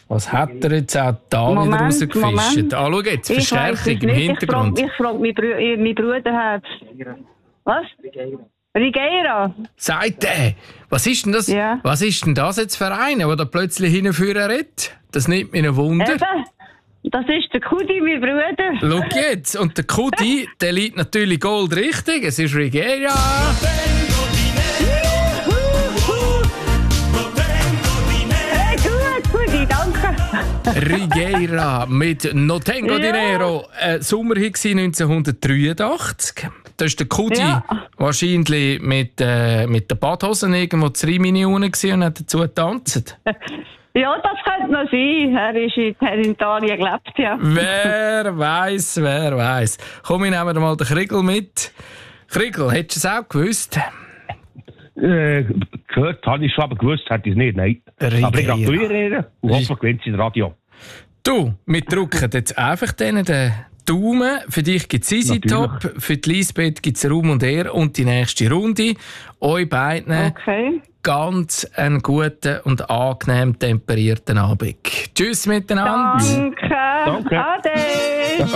Was hat er jetzt auch da wieder rausgefischt? Ah, schau jetzt, Verstärkung im Hintergrund. Ich frage mein Bruder. Was? Rigeira. Sagt er. Was ist denn das? Ja. Was ist denn das jetzt für einer, der da plötzlich hinführen redet? Das nimmt mich ein Wunder. Das ist der Kudi, mein Bruder. Schau jetzt. Und der Kudi, der liegt natürlich Gold richtig. Es ist Rigeira. Rigeira mit No Tengo Dinero. Sommerhit 1983. Da war der Kudi wahrscheinlich mit den Badhosen irgendwo 3 Millionen und hat dazu getanzt. Ja, das könnte noch sein. Er hat in Italien gelebt, ja. Wer weiß. Komm, wir nehmen mal den Kriegel mit. Kriegel, hättest du es auch gewusst? Gehört habe ich schon, aber gewusst hätte ich es nicht, nein. Aber ich gratuliere ihr und hoffe, gewinnt sie in Radio. Du, wir drücken jetzt einfach den Daumen. Für dich gibt es Easy Top, für die Lisbeth gibt es Raum und Ehr und die nächste Runde. Euch beiden ganz einen guten und angenehm temperierten Abend. Tschüss miteinander. Danke. Ade.